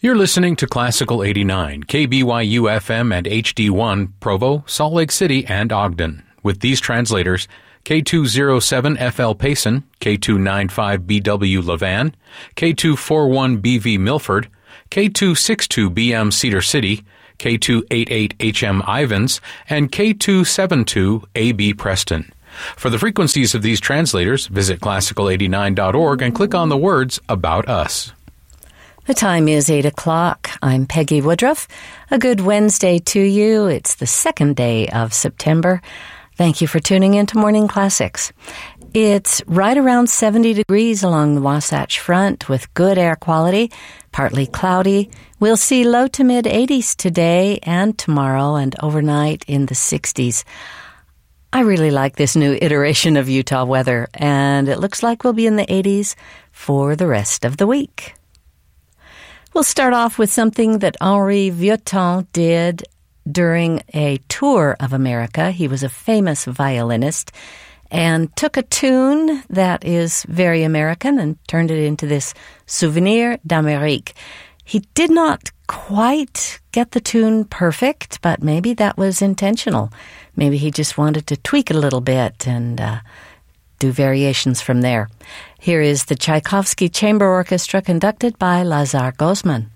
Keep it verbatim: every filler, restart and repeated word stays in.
You're listening to Classical eighty-nine, K B Y U F M and H D one, Provo, Salt Lake City, and Ogden. With these translators, K two oh seven F L Payson, K two ninety-five B W Levan, K two forty-one B V Milford, K two sixty-two B M Cedar City, K two eighty-eight H M Ivins, and K two seventy-two A B Preston. For the frequencies of these translators, visit classical eighty-nine dot org and click on the words About Us. The time is eight o'clock. I'm Peggy Woodruff. A good Wednesday to you. It's the second day of September. Thank you for tuning in to Morning Classics. It's right around seventy degrees along the Wasatch Front with good air quality, partly cloudy. We'll see low to mid eighties today and tomorrow and overnight in the sixties. I really like this new iteration of Utah weather, and it looks like we'll be in the eighties for the rest of the week. We'll start off with something that Henri Vieuxtemps did during a tour of America. He was a famous violinist and took a tune that is very American and turned it into this Souvenir d'Amérique. He did not quite get the tune perfect, but maybe that was intentional. Maybe he just wanted to tweak it a little bit and uh, do variations from there. Here is the Tchaikovsky Chamber Orchestra conducted by Lazar Gozman.